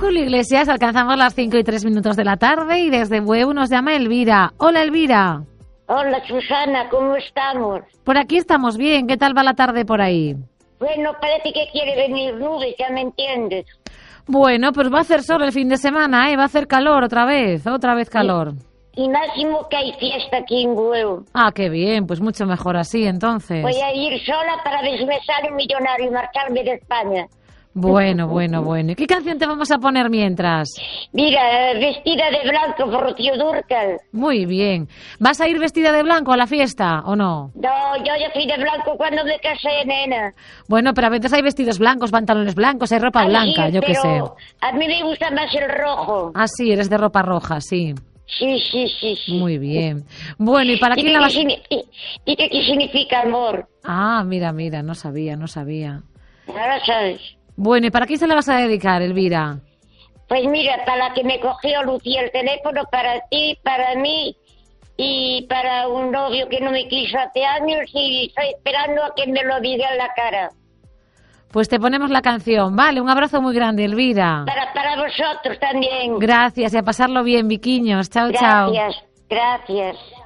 Julio Iglesias, alcanzamos las 5:03 de la tarde y desde Bueu nos llama Elvira. Hola, Elvira. Hola, Susana, ¿cómo estamos? Por aquí estamos bien, ¿qué tal va la tarde por ahí? Bueno, parece que quiere venir nubes, ya me entiendes. Bueno, pues va a hacer sol el fin de semana, ¿eh? Va a hacer calor otra vez calor. Y máximo que hay fiesta aquí en Bueu. Ah, qué bien, pues mucho mejor así, entonces. Voy a ir sola para ver si me sale un millonario y marcharme de España. Bueno. ¿Y qué canción te vamos a poner mientras? Mira, vestida de blanco por Rocío Dúrcal. Muy bien. ¿Vas a ir vestida de blanco a la fiesta o no? No, yo ya fui de blanco cuando me casé, nena. Bueno, pero a veces hay vestidos blancos, pantalones blancos, hay ropa blanca, sí, yo qué sé. pero a mí me gusta más el rojo. Ah, sí, eres de ropa roja, sí. Sí. Muy bien. Bueno, ¿y para quién la vas a...? ¿Y qué significa amor? Ah, mira, no sabía. Ahora sabes. Bueno, ¿y para quién se la vas a dedicar, Elvira? Pues mira, para la que me cogió Lucía el teléfono, para ti, para mí y para un novio que no me quiso hace años y estoy esperando a que me lo diga en la cara. Pues te ponemos la canción, vale, un abrazo muy grande, Elvira. Para vosotros también. Gracias y a pasarlo bien, Viquiños. Chao, chao. Gracias.